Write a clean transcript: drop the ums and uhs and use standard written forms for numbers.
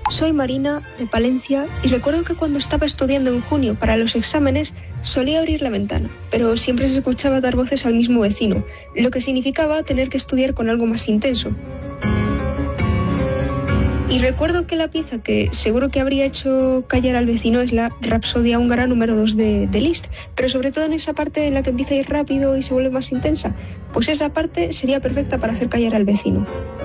Soy Marina, de Palencia, y recuerdo que cuando estaba estudiando en junio para los exámenes solía abrir la ventana, pero siempre se escuchaba dar voces al mismo vecino, lo que significaba tener que estudiar con algo más intenso. Y recuerdo que la pieza que seguro que habría hecho callar al vecino es la Rapsodia húngara número 2 de Liszt, pero sobre todo en esa parte en la que empieza a ir rápido y se vuelve más intensa, pues esa parte sería perfecta para hacer callar al vecino.